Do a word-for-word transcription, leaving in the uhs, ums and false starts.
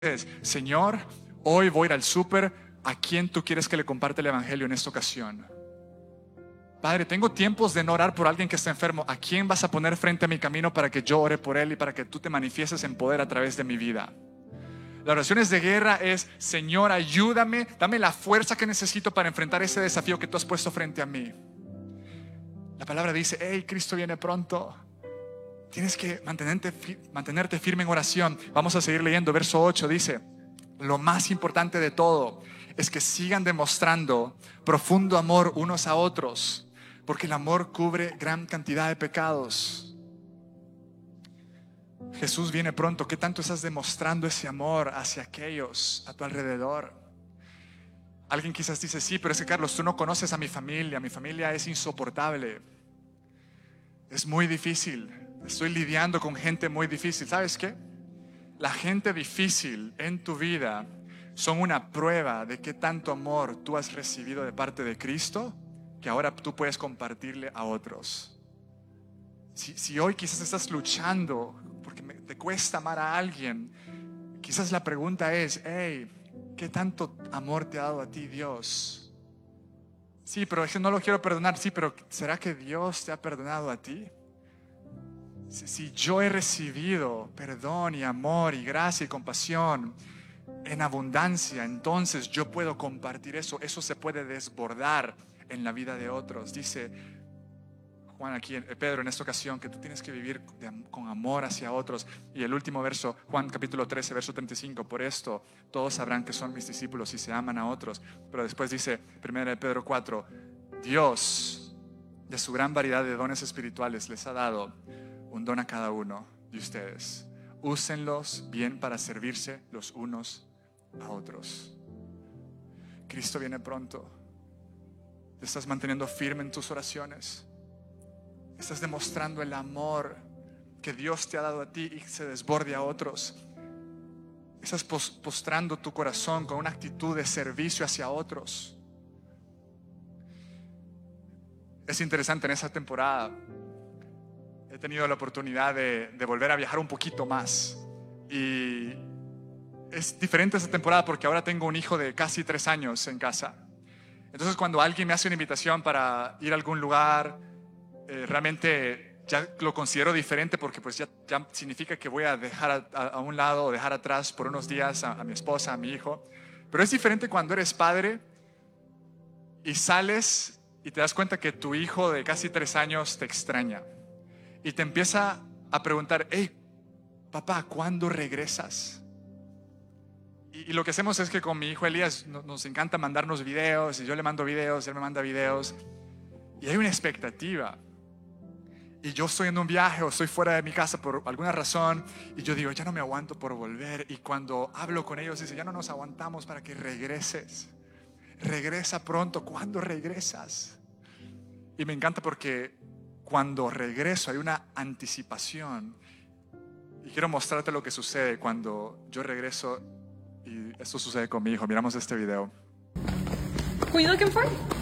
es: Señor, hoy voy a ir al súper. ¿A quién tú quieres que le comparte el evangelio en esta ocasión? Padre, tengo tiempos de no orar por alguien que está enfermo. ¿A quién vas a poner frente a mi camino para que yo ore por él y para que tú te manifiestes en poder a través de mi vida? Las oraciones de guerra es: Señor, ayúdame, dame la fuerza que necesito para enfrentar ese desafío que tú has puesto frente a mí. La palabra dice: hey, Cristo viene pronto. Tienes que mantenerte, mantenerte firme en oración. Vamos a seguir leyendo. Verso ocho dice: lo más importante de todo es que sigan demostrando profundo amor unos a otros, porque el amor cubre gran cantidad de pecados. Jesús viene pronto. ¿Qué tanto estás demostrando ese amor hacia aquellos a tu alrededor? Alguien quizás dice: sí, pero es que Carlos, tú no conoces a mi familia. Mi familia es insoportable. Es muy difícil. Estoy lidiando con gente muy difícil. ¿Sabes qué? La gente difícil en tu vida son una prueba de qué tanto amor tú has recibido de parte de Cristo, que ahora tú puedes compartirle a otros. Si, si hoy quizás estás luchando porque me, te cuesta amar a alguien, quizás la pregunta es: hey, ¿qué tanto amor te ha dado a ti Dios? Sí, pero es que no lo quiero perdonar. Sí, pero ¿será que Dios te ha perdonado a ti? Si, si yo he recibido perdón y amor y gracia y compasión en abundancia, entonces yo puedo compartir eso. Eso se puede desbordar en la vida de otros. Dice Juan aquí, Pedro en esta ocasión, que tú tienes que vivir de, con amor hacia otros. Y el último verso, Juan capítulo trece, verso treinta y cinco: por esto todos sabrán que son mis discípulos si se aman a otros. Pero después dice, primera de Pedro cuatro: Dios, de su gran variedad de dones espirituales, les ha dado un don a cada uno de ustedes. Úsenlos bien para servirse los unos a otros. Cristo viene pronto. ¿Te estás manteniendo firme en tus oraciones? ¿Estás demostrando el amor que Dios te ha dado a ti y que se desborde a otros? ¿Estás postrando tu corazón con una actitud de servicio hacia otros? Es interesante, en esa temporada he tenido la oportunidad de, de volver a viajar un poquito más. Y es diferente esta temporada porque ahora tengo un hijo de casi tres años en casa. Entonces, cuando alguien me hace una invitación para ir a algún lugar, eh, realmente ya lo considero diferente, porque pues ya, ya significa que voy a dejar a, a, a un lado o dejar atrás por unos días a, a mi esposa, a mi hijo. Pero es diferente cuando eres padre y sales y te das cuenta que tu hijo de casi tres años te extraña. Y te empieza a preguntar: hey, papá, ¿cuándo regresas? Y, y lo que hacemos es que con mi hijo Elías no, nos encanta mandarnos videos, y yo le mando videos, él me manda videos, y hay una expectativa. Y yo estoy en un viaje o estoy fuera de mi casa por alguna razón, y yo digo: ya no me aguanto por volver. Y cuando hablo con ellos, dicen: ya no nos aguantamos para que regreses. Regresa pronto. ¿Cuándo regresas? Y me encanta porque cuando regreso hay una anticipación. Y quiero mostrarte lo que sucede cuando yo regreso. Y esto sucede con mi hijo. Miramos este video. What are you looking for?